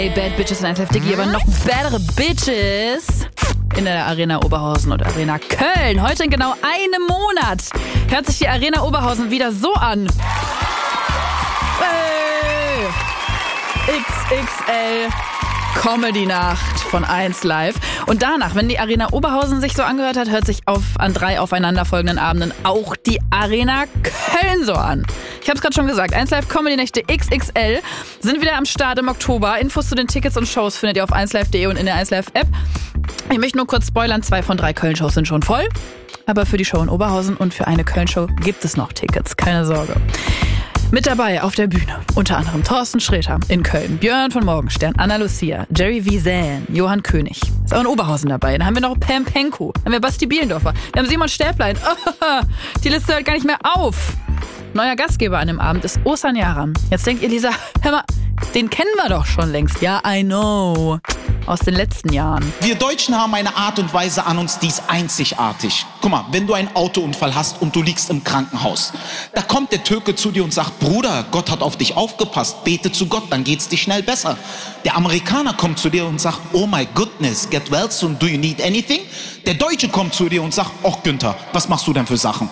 aka Bad Bitches in 1 Live Diggi, aber noch bessere Bitches in der Arena Oberhausen und Arena Köln. Heute in genau einem Monat hört sich die Arena Oberhausen wieder so an. XXL Comedy-Nacht von 1 Live. Und danach, wenn die Arena Oberhausen sich so angehört hat, hört sich an 3 aufeinanderfolgenden Abenden auch die Arena Köln so an. Ich habe es gerade schon gesagt, 1 Live Comedy-Nächte XXL sind wieder am Start im Oktober. Infos zu den Tickets und Shows findet ihr auf 1live.de und in der 1 Live App. Ich möchte nur kurz spoilern, 2 von 3 Köln-Shows sind schon voll. Aber für die Show in Oberhausen und für eine Köln-Show gibt es noch Tickets, keine Sorge. Mit dabei auf der Bühne unter anderem Thorsten Sträter in Köln, Björn von Morgenstern, Anna Lucia, Jerry Wiesän, Johann König. Ist auch in Oberhausen dabei. Dann haben wir noch Pam Penko, dann haben wir Basti Bielendorfer, wir haben Simon Stäblein. Die Liste hört gar nicht mehr auf. Neuer Gastgeber an dem Abend ist Osan Yaran. Jetzt denkt ihr, Lisa, hör mal, den kennen wir doch schon längst. Ja, I know. Aus den letzten Jahren. Wir Deutschen haben eine Art und Weise an uns, die ist einzigartig. Guck mal, wenn du einen Autounfall hast und du liegst im Krankenhaus, da kommt der Türke zu dir und sagt, Bruder, Gott hat auf dich aufgepasst, bete zu Gott, dann geht's dir schnell besser. Der Amerikaner kommt zu dir und sagt, oh my goodness, get well soon, do you need anything? Der Deutsche kommt zu dir und sagt, oh Günther, was machst du denn für Sachen?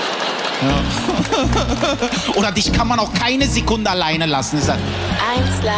Ja. Oder dich kann man auch keine Sekunde alleine lassen. 1 Live.